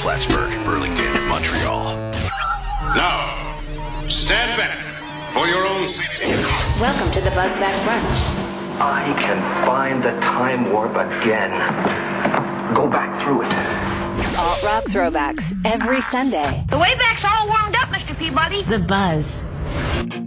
Plattsburgh, Burlington, and Montreal. Now, stand back for your own safety. Welcome to the Buzzback Brunch. I can find the time warp again. Go back through it. Alt rock throwbacks every Sunday. The way back's all warmed up, Mr. Peabody. The Buzz.